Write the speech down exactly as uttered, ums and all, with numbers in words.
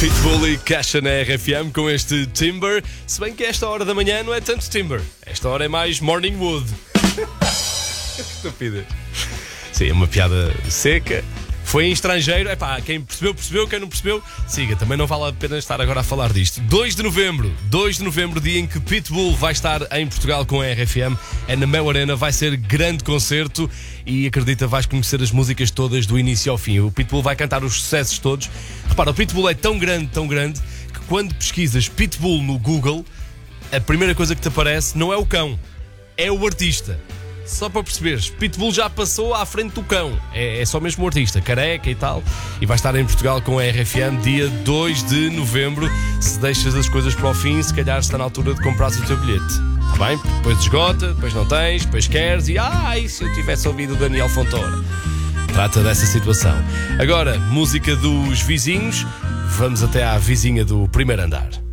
Pitbull e Caixa na R F M com este Timber. Se bem que esta hora da manhã não é tanto Timber. Esta hora é mais Morning Wood. Estúpida. Sim, é uma piada seca. Foi em estrangeiro. Epá, quem percebeu, percebeu. Quem não percebeu, siga. Também não vale a pena estar agora a falar disto. dois de novembro. dois de novembro, dia em que Pitbull vai estar em Portugal com a R F M. É na Mel Arena. Vai ser grande concerto. E acredita, vais conhecer as músicas todas do início ao fim. O Pitbull vai cantar os sucessos todos. Repara, o Pitbull é tão grande, tão grande, que quando pesquisas Pitbull no Google, a primeira coisa que te aparece não é o cão, é o artista. Só para perceberes, Pitbull já passou à frente do cão. É, é só mesmo o artista, careca e tal. E vai estar em Portugal com a R F M dia dois de novembro. Se deixas as coisas para o fim, se calhar está na altura de comprar o teu bilhete. Está bem? Depois esgota, depois não tens, depois queres e ai, se eu tivesse ouvido o Daniel Fontoura. Trata dessa situação. Agora, música dos vizinhos. Vamos até à vizinha do primeiro andar.